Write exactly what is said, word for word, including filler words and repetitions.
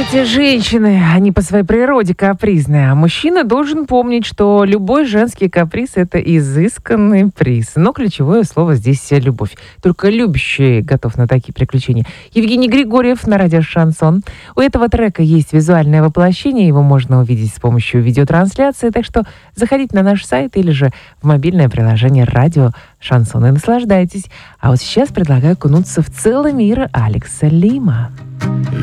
Знаете, женщины, они по своей природе капризные, а мужчина должен помнить, что любой женский каприз – это изысканный приз. Но ключевое слово здесь – любовь. Только любящий готов на такие приключения. Евгений Григорьев на радио «Шансон». У этого трека есть визуальное воплощение, его можно увидеть с помощью видеотрансляции, так что заходите на наш сайт или же в мобильное приложение «Радио Шансон» и наслаждайтесь. А вот сейчас предлагаю окунуться в целый мир Алекса Лима.